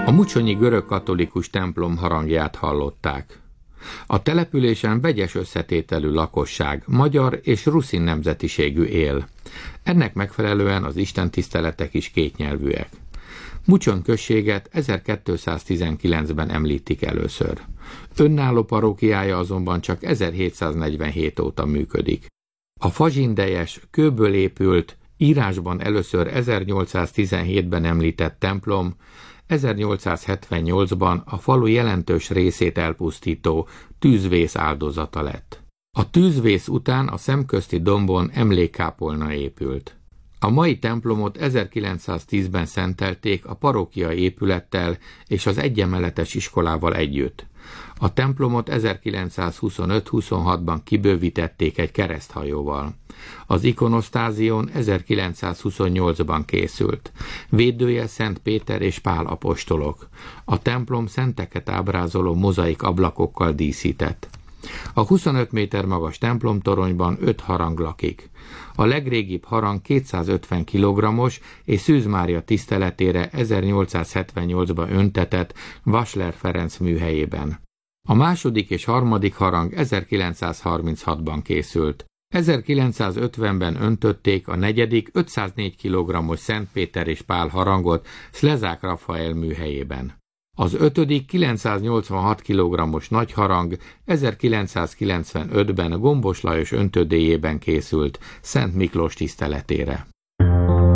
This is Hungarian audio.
A mucsonyi görögkatolikus templom harangját hallották. A településen vegyes összetételű lakosság, magyar és ruszin nemzetiségű él. Ennek megfelelően az istentiszteletek is kétnyelvűek. Mucson községet 1219-ben említik először. Önálló parókiája azonban csak 1747 óta működik. A fazsindejes, kőből épült, írásban először 1817-ben említett templom 1878-ban a falu jelentős részét elpusztító tűzvész áldozata lett. A tűzvész után a szemközti dombon emlékkápolna épült. A mai templomot 1910-ben szentelték a parókiai épülettel és az egyemeletes iskolával együtt. A templomot 1925-26-ban kibővítették egy kereszthajóval. Az ikonosztázión 1928-ban készült. Védője Szent Péter és Pál apostolok. A templom szenteket ábrázoló mozaik ablakokkal díszített. A 25 méter magas templomtoronyban 5 harang lakik. A legrégibb harang 250 kg-os és Szűz Mária tiszteletére 1878-ban öntetett Vasler Ferenc műhelyében. A második és harmadik harang 1936-ban készült. 1950-ben öntötték a negyedik 504 kg-os Szent Péter és Pál harangot Szlezák Rafael műhelyében. Az ötödik 986 kg-os nagy harang 1995-ben Gombos Lajos öntödéjében készült Szent Miklós tiszteletére.